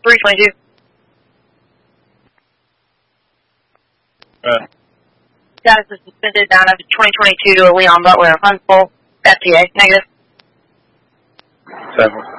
322. Status is suspended down to 2022 to Leon Butler, Huntsville, FTA, negative. 7.